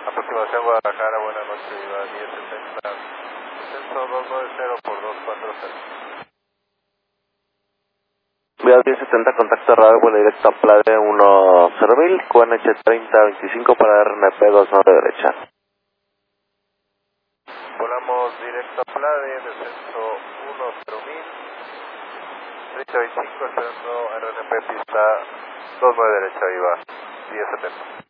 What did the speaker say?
Aproximación Guadalajara, buenas noches, Viva 1070, descenso 290 por 240. Viva 1070, contacto radio, vuelo directo a Playa 10.000, QNH 3025 para RNP 29 derecha. Volamos directo a Playa, descenso 10.000, 3025, esperando RNP pista 29 derecha, Viva 1070.